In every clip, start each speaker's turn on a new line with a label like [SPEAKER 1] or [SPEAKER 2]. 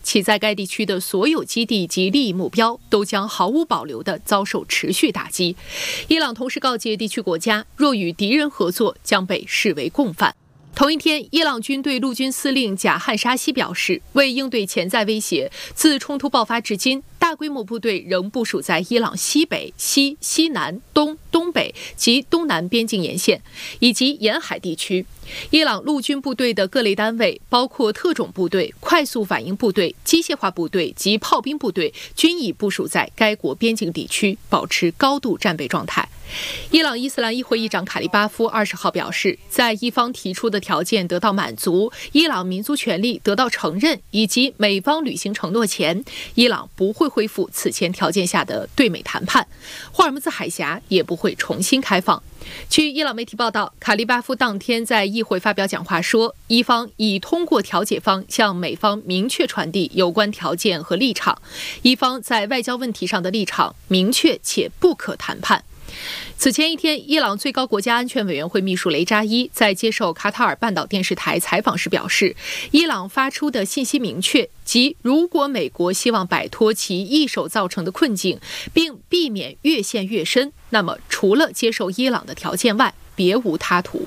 [SPEAKER 1] 其在该地区的所有基地及利益目标都将毫无保留地遭受持续打击。伊朗同时告诫地区国家，若与敌人合作，将被视为共犯。同一天，伊朗军队陆军司令贾汉沙西表示，为应对潜在威胁，自冲突爆发至今，大规模部队仍部署在伊朗西北、西、西南、东、东北及东南边境沿线以及沿海地区。伊朗陆军部队的各类单位，包括特种部队、快速反应部队、机械化部队及炮兵部队，均已部署在该国边境地区，保持高度战备状态。伊朗伊斯兰议会议长卡利巴夫20号表示，在伊方提出的条件得到满足，伊朗民族权利得到承认，以及美方履行承诺前，伊朗不会恢复此前条件下的对美谈判，霍尔木兹海峡也不会重新开放。据伊朗媒体报道，卡利巴夫当天在议会发表讲话说，伊方已通过调解方向美方明确传递有关条件和立场，伊方在外交问题上的立场明确且不可谈判。此前一天，伊朗最高国家安全委员会秘书雷扎伊在接受卡塔尔半岛电视台采访时表示，伊朗发出的信息明确，即如果美国希望摆脱其一手造成的困境，并避免越陷越深，那么除了接受伊朗的条件外，别无他途。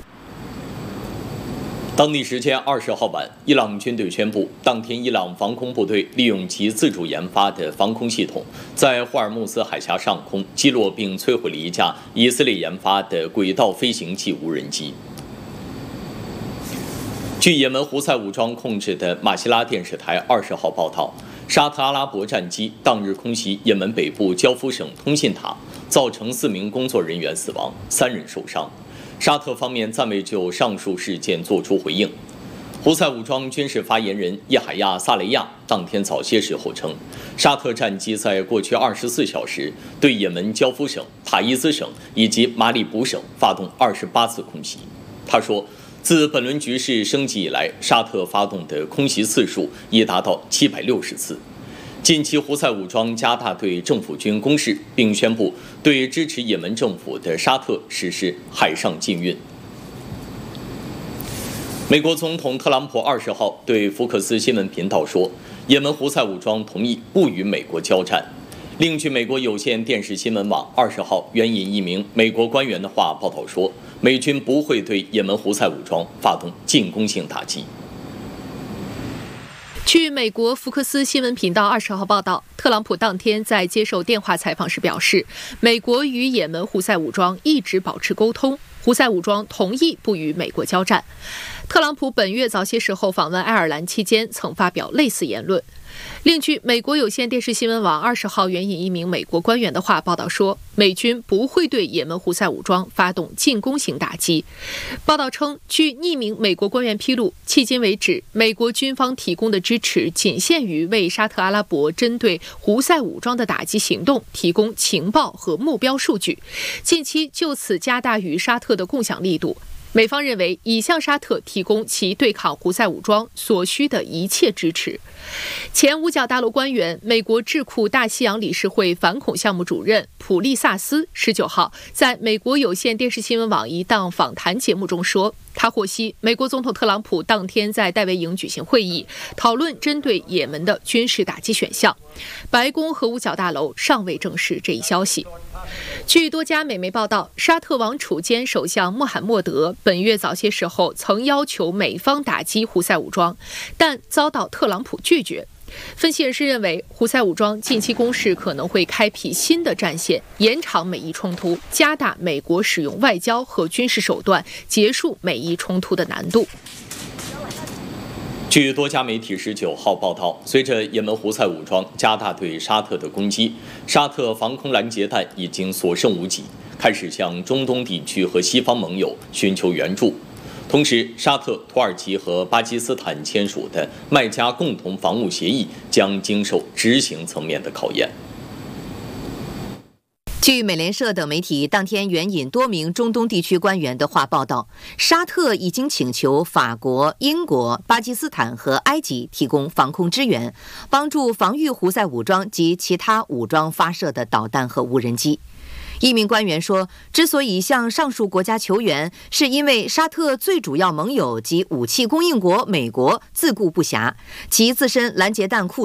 [SPEAKER 2] 当地时间20号晚，伊朗军队宣布，当天伊朗防空部队利用其自主研发的防空系统，在霍尔木兹海峡上空击落并摧毁了一架以色列研发的轨道飞行器无人机。据也门胡塞武装控制的马希拉电视台20号报道，沙特阿拉伯战机当日空袭也门北部焦夫省通信塔，造成4名工作人员死亡，3人受伤。沙特方面暂未就上述事件作出回应。胡塞武装军事发言人叶海亚·萨雷亚当天早些时候称，沙特战机在过去24小时对也门焦夫省、塔伊兹省以及马里卜省发动28次空袭。他说，自本轮局势升级以来，沙特发动的空袭次数已达到760次。近期胡塞武装加大对政府军攻势，并宣布对支持也门政府的沙特实施海上禁运。美国总统特朗普20号对福克斯新闻频道说，也门胡塞武装同意不与美国交战。另据美国有线电视新闻网20号援引一名美国官员的话报道说，美军不会对也门胡塞武装发动进攻性打击。
[SPEAKER 1] 据美国福克斯新闻频道20号报道，特朗普当天在接受电话采访时表示，美国与也门胡塞武装一直保持沟通，胡塞武装同意不与美国交战。特朗普本月早些时候访问爱尔兰期间曾发表类似言论。另据美国有线电视新闻网20号援引一名美国官员的话报道说，美军不会对也门胡塞武装发动进攻型打击。报道称，据匿名美国官员披露，迄今为止，美国军方提供的支持仅限于为沙特阿拉伯针对胡塞武装的打击行动提供情报和目标数据，近期就此加大与沙特的共享力度。美方认为已向沙特提供其对抗胡塞武装所需的一切支持。前五角大楼官员、美国智库大西洋理事会反恐项目主任普利萨斯19号在美国有线电视新闻网一档访谈节目中说，他获悉美国总统特朗普当天在戴维营举行会议，讨论针对也门的军事打击选项。白宫和五角大楼尚未证实这一消息。据多家美媒报道，沙特王储兼首相穆罕默德本月早些时候曾要求美方打击胡塞武装，但遭到特朗普拒绝。分析人士认为，胡塞武装近期攻势可能会开辟新的战线，延长美伊冲突，加大美国使用外交和军事手段结束美伊冲突的难度。
[SPEAKER 2] 据多家媒体19号报道，随着也门胡塞武装加大对沙特的攻击，沙特防空拦截弹已经所剩无几，开始向中东地区和西方盟友寻求援助。同时，沙特、土耳其和巴基斯坦签署的麦加共同防务协议将经受执行层面的考验。
[SPEAKER 3] 据美联社等媒体当天援引多名中东地区官员的话报道，沙特已经请求法国、英国、巴基斯坦和埃及提供防空支援，帮助防御胡塞武装及其他武装发射的导弹和无人机。一名官员说，之所以向上述国家求援，是因为沙特最主要盟友及武器供应国美国自顾不暇，其自身拦截弹库